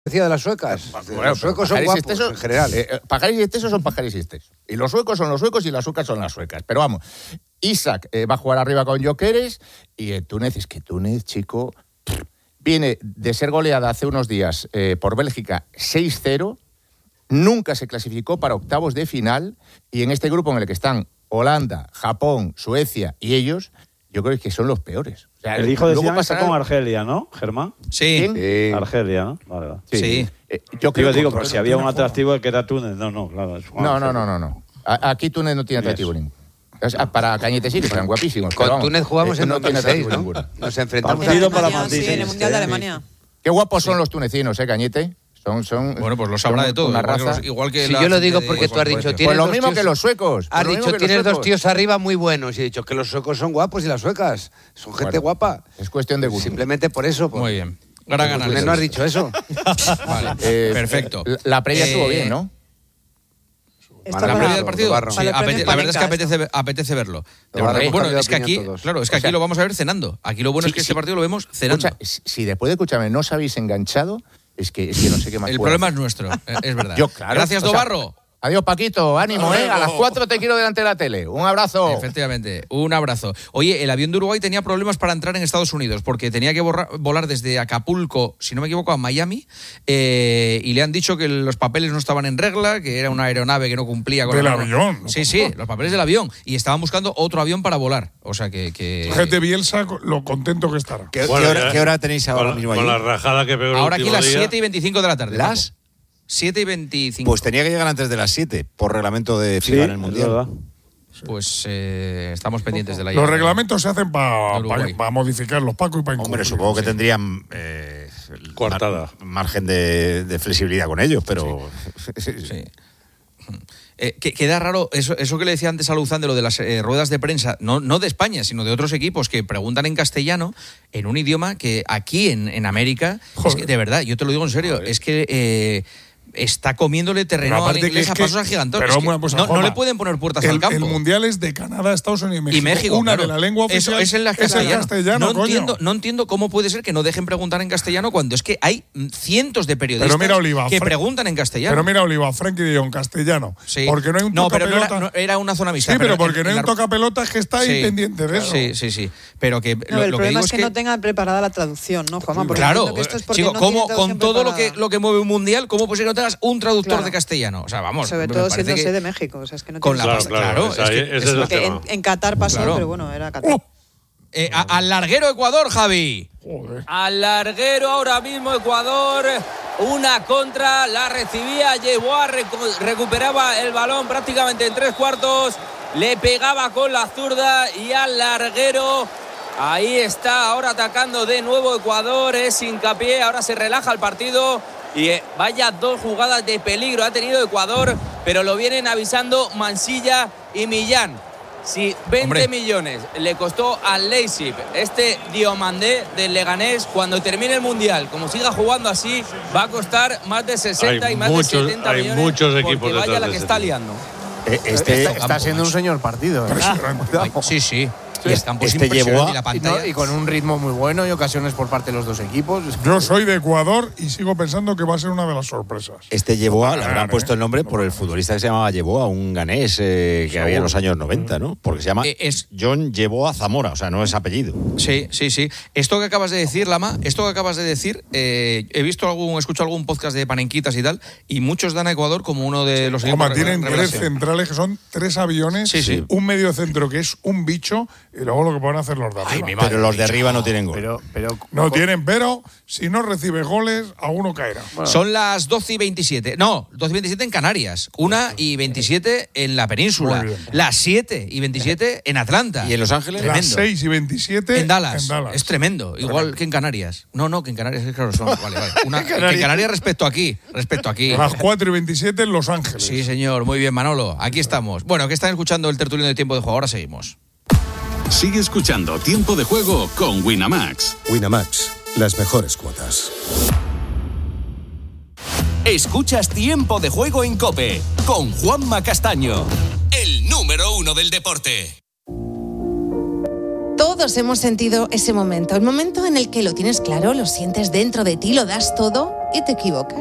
Decía de las suecas. Los suecos son guapos en general. Pajares y estesos son pajares y estesos. Y los suecos son los suecos y las suecas son las suecas. Pero vamos, Isaac va a jugar arriba con Gyökeres y Túnez, es que Túnez, chico, viene de ser goleada hace unos días por Bélgica 6-0, nunca se clasificó para octavos de final y en este grupo en el que están Holanda, Japón, Suecia y ellos, yo creo que son los peores. O sea, el hijo de Zidane pasará... está con Argelia, ¿no, Germán? Sí. ¿Quién? Argelia, ¿no? Vale. Sí. Yo creo digo, pero si había un atractivo que era Túnez. No, claro. No. Aquí Túnez no tiene atractivo ninguno. Para Cañete sí, que están guapísimos. Con Túnez jugamos en no 2006, ¿no? Nos enfrentamos a Alemania. Sí, en el Mundial de Alemania. Qué guapos son los tunecinos, Cañete. Son bueno, pues los habrá de todo. Una raza. Igual que si yo lo digo porque tú has dicho... Pues lo mismo que los suecos. Has dicho, tienes dos tíos arriba muy buenos. Y he dicho que los suecos son guapos y las suecas son gente guapa. Es cuestión de gusto. Simplemente por eso. Muy bien. Gran análisis. Túnez no has dicho eso. Vale. Perfecto. La previa estuvo bien, ¿no? ¿La previa del partido? Sí, la verdad es que apetece verlo. Bueno, es que aquí, claro, es que aquí lo vamos a ver cenando. Aquí lo bueno es que este partido lo vemos cenando. Si después de escucharme no os habéis enganchado, es que no sé qué más. El problema es nuestro, es verdad. Claro, gracias, Dobarro. Adiós, Paquito, ánimo, A las 4 te quiero delante de la tele. Un abrazo. Efectivamente, un abrazo. Oye, el avión de Uruguay tenía problemas para entrar en Estados Unidos porque tenía que volar desde Acapulco, si no me equivoco, a Miami, y le han dicho que los papeles no estaban en regla, que era una aeronave que no cumplía con el avión. Sí, los papeles del avión. Y estaban buscando otro avión para volar. O sea que... Gente Bielsa, lo contento que estará. ¿Qué hora tenéis ahora mismo allí? Con la rajada que pegó ahora aquí el último las día. 7:25 de la tarde. ¿Las? 7:25. Pues tenía que llegar antes de las 7, por reglamento de FIFA en el Mundial. Pues estamos pendientes de la llegada. Los reglamentos se hacen para modificarlos, Paco, y para incluir. Hombre, supongo que tendrían coartada. Margen de flexibilidad con ellos, pero... Sí. Queda raro eso que le decía antes a Luzán de lo de las ruedas de prensa, no de España, sino de otros equipos que preguntan en castellano, en un idioma que aquí en América, es que, de verdad, yo te lo digo en serio, es que... está comiéndole terreno al inglés a pasos agigantados. No le pueden poner puertas al campo. El Mundial es de Canadá, Estados Unidos y México. Una claro. de la lengua oficial es en castellano. Coño. No entiendo cómo puede ser que no dejen preguntar en castellano cuando es que hay cientos de periodistas que preguntan en castellano. Pero mira, Oliva, Frenkie de Jong, castellano. Sí. Porque no hay un tocapelotas. No, era una zona mixta. Sí, pero porque no hay un tocapelotas que está ahí pendiente de eso. Sí. Pero que el problema es que no tengan preparada la traducción, ¿no, Juanma? Claro, chico, con todo lo que mueve un mundial, ¿cómo puede ser que no tengas un traductor de castellano? O sea, vamos. Sobre todo siendo de México. O sea, es que no con la claro. En Qatar pasó, pero bueno, era Qatar. Al larguero Ecuador, Javi. Joder. Al larguero ahora mismo Ecuador. Una contra, la recibía Yeboah, recuperaba el balón prácticamente en 3/4. Le pegaba con la zurda y al larguero. Ahí está, ahora atacando de nuevo Ecuador. Es hincapié, ahora se relaja el partido. Y vaya dos jugadas de peligro ha tenido Ecuador, pero lo vienen avisando Mansilla y Millán. Si 20 millones le costó al Leipzig Diomandé del Leganés, cuando termine el Mundial, como siga jugando así, va a costar más de 60 y más de 70 millones. Hay muchos equipos porque vaya la que está liando. Está siendo un señor partido. Sí. Y están Yeboah la pantalla. Y con un ritmo muy bueno y ocasiones por parte de los dos equipos. Yo soy de Ecuador y sigo pensando que va a ser una de las sorpresas. Yeboah le habrán puesto el nombre por el futbolista que se llamaba Yeboah, un ganés que había en los años 90, ¿no? Porque se llama John Yeboah Zamora, o sea, no es apellido. Sí. Esto que acabas de decir, Lama, he escuchado algún podcast de Panenquitas y tal, y muchos dan a Ecuador como uno de los equipos. Tienen 3 centrales que son 3 aviones, un medio centro que es un bicho, y luego lo que pueden hacer los de arriba. Pero los de arriba no tienen gol. Pero si no recibe goles, alguno caerá. Bueno. Son las 12:27. No, 12:27 en Canarias. 1:27 en la península. Las 7:27 en Atlanta. ¿Y en Los Ángeles? Las 6:27 en Dallas. Es tremendo. Igual que en Canarias. No, que en Canarias es claro son. Vale. Que en Canarias respecto aquí. Las 4:27 en Los Ángeles. Sí, señor. Muy bien, Manolo. Aquí estamos. Bueno, que están escuchando el tertuliano de Tiempo de Juego. Ahora seguimos. Sigue escuchando Tiempo de Juego con Winamax. Winamax, las mejores cuotas. Escuchas Tiempo de Juego en COPE con Juanma Castaño, el número 1 del deporte. Todo Todos hemos sentido ese momento, el momento en el que lo tienes claro, lo sientes dentro de ti, lo das todo y te equivocas.